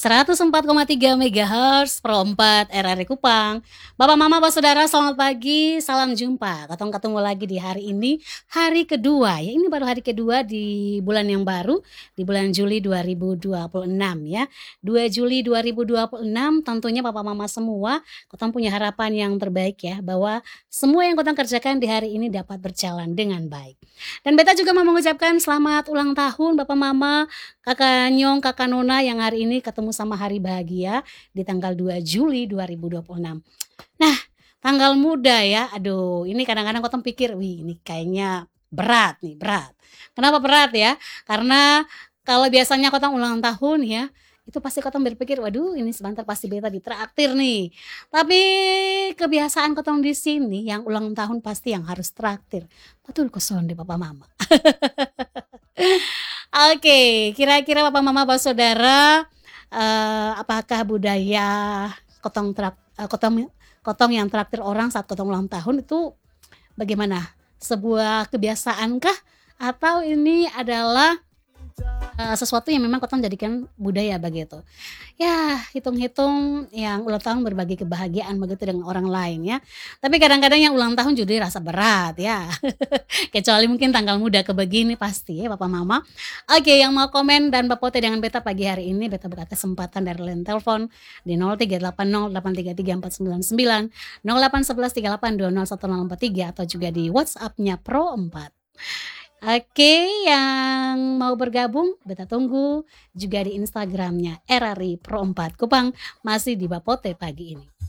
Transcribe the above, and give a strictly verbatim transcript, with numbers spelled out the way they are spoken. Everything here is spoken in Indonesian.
seratus empat koma tiga megahertz Pro empat R R I Kupang. Bapak, Mama, Bapak, Saudara, selamat pagi, salam jumpa. Katong ketemu lagi di hari ini, hari kedua ya, ini baru hari kedua di bulan yang baru, di bulan Juli dua ribu dua puluh enam ya. dua Juli dua ribu dua puluh enam tentunya Bapak Mama semua, katong punya harapan yang terbaik ya, bahwa semua yang katong kerjakan di hari ini dapat berjalan dengan baik. Dan beta juga mau mengucapkan selamat ulang tahun Bapak Mama, Kakak Nyong, Kakak Nona yang hari ini ketemu sama hari bahagia di tanggal dua Juli dua ribu dua puluh enam. Nah, tanggal muda ya, aduh ini kadang-kadang kotong pikir, wih ini kayaknya berat nih, berat. Kenapa berat ya? Karena kalau biasanya kotong ulang tahun ya, itu pasti kotong berpikir, waduh ini sebentar pasti beta ditraktir nih. Tapi kebiasaan kotong di sini yang ulang tahun pasti yang harus traktir. Betul kosong deh Papa Mama. Oke, kira-kira Papa Mama Bapak Saudara, eee, apakah budaya kotong trak eee, kotong kotong yang traktir orang saat kotong ulang tahun itu bagaimana? Sebuah kebiasaankah? Atau ini adalah, eee, sesuatu yang memang kotong jadikan budaya begitu? Ya, hitung-hitung yang ulang tahun berbagi kebahagiaan begitu dengan orang lain ya. Tapi kadang-kadang yang ulang tahun jadi rasa berat ya. Kecuali mungkin tanggal muda ke begini pasti ya Papa Mama. Oke, yang mau komen dan bapote dengan beta pagi hari ini, beta buka kesempatan dari line telepon di nol tiga delapan nol delapan tiga tiga empat sembilan sembilan, nol delapan satu satu tiga delapan dua nol satu nol empat tiga atau juga di WhatsApp-nya Pro empat. Oke, yang mau bergabung beta tunggu juga di Instagram-nya R R I Pro empat Kupang masih di bapote pagi ini.